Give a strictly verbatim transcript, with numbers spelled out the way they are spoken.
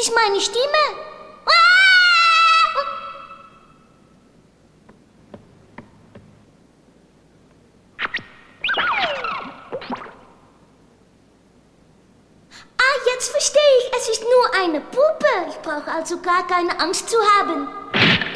ist meine Stimme. Ah, jetzt verstehe ich. Es ist nur eine Puppe. Ich brauche also gar keine Angst zu haben.